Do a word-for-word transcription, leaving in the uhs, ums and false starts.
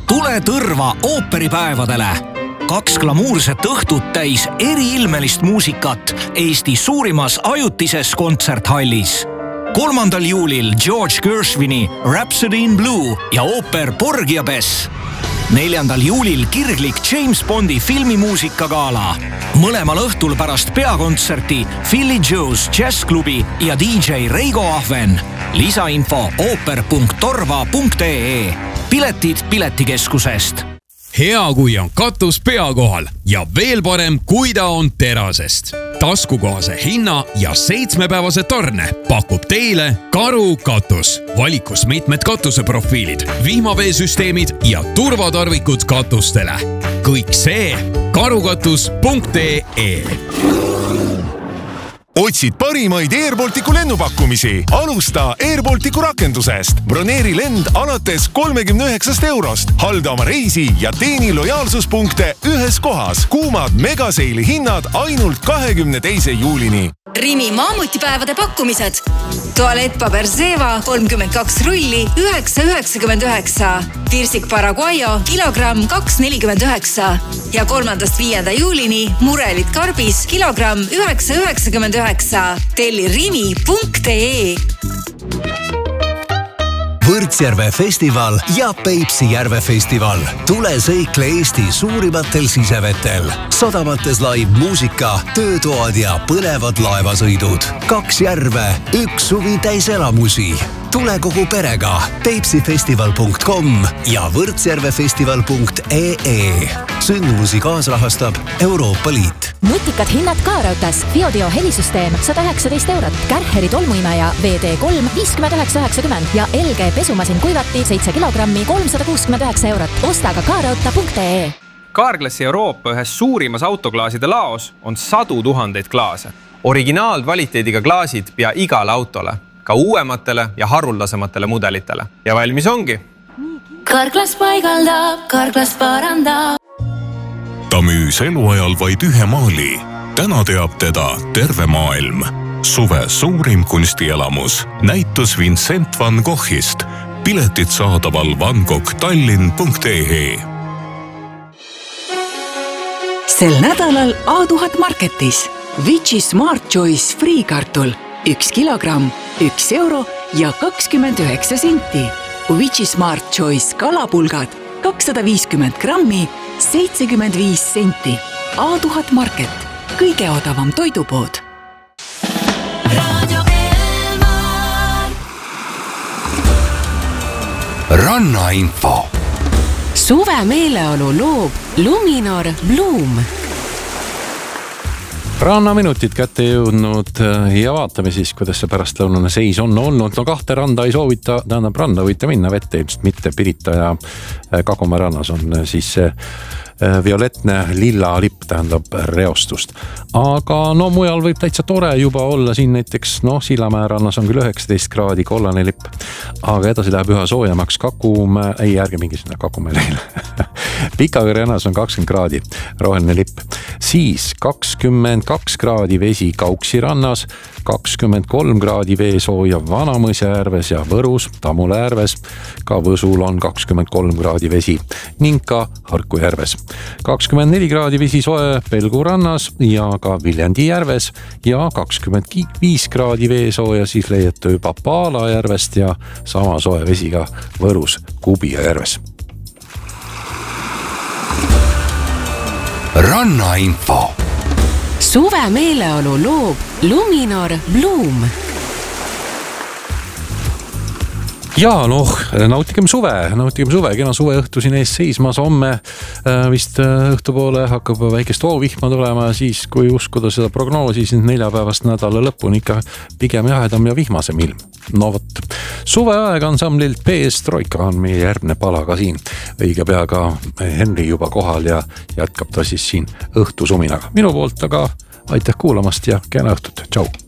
Tule Tõrva ooperipäevadele. Kaks glamuurset õhtut täis eriilmelist muusikat Eesti suurimas ajutises kontserthallis. kolmandal juulil George Gershwini Rhapsody in Blue ja ooper Porgy ja Bess. neljandal juulil kirglik James Bondi filmimuusikagala. Mõlemal õhtul pärast peakontserti Philly Joe's Jazzklubi ja D J Reigo Ahven. Lisainfo ooper punkt torva punkt ee. Piletid Piletikeskusest. Hea, kui on katus pea kohal ja veel parem, kui ta on terasest. Taskukohase hinna ja seitsmepäevase tarne pakub teile Karu katus. Valikus mitmed katuseprofiilid, vihmaveesüsteemid ja turvatarvikud katustele. Kõik see karukatus punkt ee. Otsid parimaid Air Balticu lennupakkumisi? Alusta Air Balticu rakendusest. Broneeri lend alates kolmekümne üheksast eurost. Halda oma reisi ja teeni lojaalsuspunkte ühes kohas. Kuumad megaseili hinnad ainult kahekümne teise juulini. Rimi maamutipäevade pakkumised. Toalettpaber Zeeva kolmkümmend kaks rulli üheksa üheksakümmend üheksa. Virsik Paraguayo kilogramm kaks nelikümmend üheksa. Ja kolmandast viienda juulini murelit karbis kilogramm üheksa üheksakümmend üheksa. Telli rimi punkt ee. Võrtsjärve festival ja Peipsi järve festival. Tule sõikle Eesti suurimatel sisevetel. Sadamates live muusika, töötoad ja põlevad laevasõidud. Kaks järve, üks suvi täis elamusi. Tule kogu perega peipsifestival punkt com ja võrtsjärvefestival punkt ee. Sündmusi kaasrahastab Euroopa Liit. Nutikad hinnad K-Rautas. Fiodio helisüsteem sada üheksateist eurot. Kärheri tolmuimeja V D kolm viiskümmend üheksa üheksakümmend ja L G pesumasin kuivati seitse kilogrammi kolmsada kuuskümmend üheksa eurot. Osta ka K-Rauta punkt ee. Carglassi Euroopa ühes suurimas autoklaaside laos on sadu tuhandeid klaase. Originaalkvaliteediga klaasid pea igale autole, ka uuematele ja haruldasematele mudelitele. Ja valmis ongi. Carglass paigaldab, Carglass parandab. Ta müüs eluajal vaid ühe maali. Täna teab teda terve maailm. Suve suurim kunstielamus. Näitus Vincent van Goghist. Piletid saadaval van gogh tallinn punkt ee. Sel nädalal A tuhat marketis. Vici Smart Choice Free kartul. Üks kilogramm, üks euro ja kakskümmend üheksa senti. Vici Smart Choice kalapulgad kakssada viiskümmend grammi, seitsekümmend viis senti. A tuhat market. Kõige odavam toidupood. Rannainfo. Suve meeleolu loob Luminor Bloom. Rannaminutid kätte jõudnud ja vaatame siis, kuidas see pärastlõunane seis on olnud. No kahte randa ei soovita, tähendab randa võite minna vette, ilmselt mitte Pirita ja Kagumäe rannas on siis see violetne lilla lipp, tähendab reostust. Aga no mujal võib täitsa tore juba olla siin näiteks, no Sillamäe rannas on küll üheksateist kraadi kollane lipp, aga edasi läheb üha soojamaks Kakumäe, ei ärge mingi sinna Kakumäe leile. Pikakõrre rannas on kakskümmend kraadi roheline lipp. Siis kakskümmend kaks kraadi vesi Kauksi rannas, kakskümmend kolm kraadi veesooja Vanamõisja järves ja Võrus, Tamule järves. Ka Võsul on kakskümmend kolm kraadi vesi ning ka Harku järves. kakskümmend neli kraadi vesi soe Pelgu rannas ja ka Viljandi järves ja kakskümmend viis kraadi veesooja siis leiate juba Paala järvest ja sama soe vesi ka Võrus Kubia järves. Rannainfo. Suve meeleolu loob Luminor Bloom. Ja noh, nautigem suve, nautigem suve, kena suve õhtu siin ees seismas. Homme vist õhtupoole hakkab väikest hoovihma tulema, siis kui uskuda seda prognoosi, siis neljapäevast nädala lõpuni ikka pigem jahedam ja vihmasem ilm. No võt, suveaeg ansamblilt P S Troika on meie järgmine pala ka siin. Õige pea ka Henri juba kohal ja jätkab ta siis siin õhtusuminaga. Minu poolt aga aitäh kuulamast ja kena õhtut. Tšau!